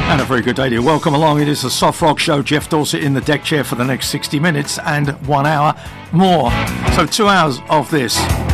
And a very good day to you. Welcome along. It is the Soft Rock Show. Jeff Dorset in the deck chair for the next 60 minutes and 1 hour more. So 2 hours of this.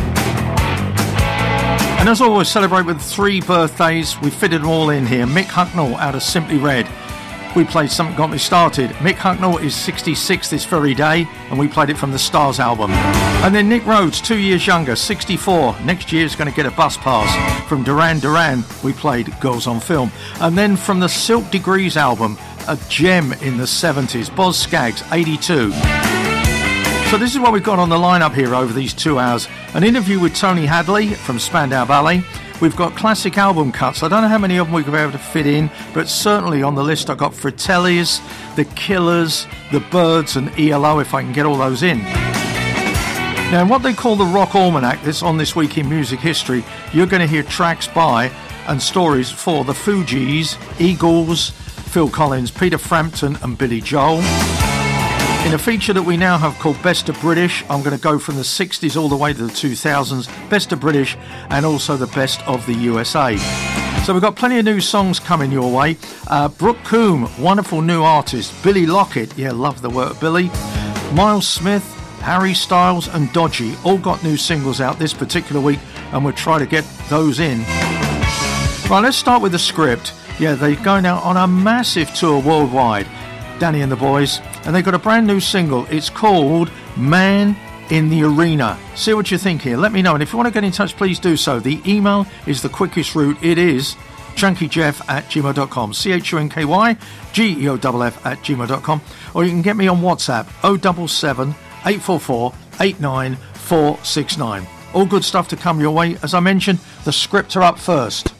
And as always, celebrate with 3 birthdays. We fitted them all in here. Mick Hucknall out of Simply Red. We played Something Got Me Started. Mick Hucknall is 66 this very day, and we played it from the Stars album. And then Nick Rhodes, 2 years younger, 64. Next year is going to get a bus pass. From Duran Duran, we played Girls on Film. And then from the Silk Degrees album, a gem in the 70s, Boz Scaggs, 82. So this is what we've got on the lineup here over these 2 hours. An interview with Tony Hadley from Spandau Ballet. We've got classic album cuts. I don't know how many of them we could be able to fit in, but certainly on the list I've got Fratellis, The Killers, The Byrds and ELO, if I can get all those in. Now, in what they call the Rock Almanac, that's on This Week in Music History, you're going to hear tracks by and stories for the Fugees, Eagles, Phil Collins, Peter Frampton and Billy Joel. In a feature that we now have called Best of British, I'm going to go from the 60s all the way to the 2000s, Best of British and also the Best of the USA. So we've got plenty of new songs coming your way. Brooke Coombe, wonderful new artist. Billy Lockett, yeah, love the work of Billy. Miles Smith, Harry Styles and Dodgy all got new singles out this particular week, and we'll try to get those in. Right, let's start with the Script. Yeah, they're going out on a massive tour worldwide, Danny and the boys, and they've got a brand new single. It's called Man in the Arena. See what you think here. Let me know, and if you want to get in touch, please do so. The email is the quickest route. It is chunkyjeff@gmail.com, chunkygeoff@gmail.com, or you can get me on WhatsApp 077 844 89469. All good stuff to come your way. As I mentioned, the Script are up first.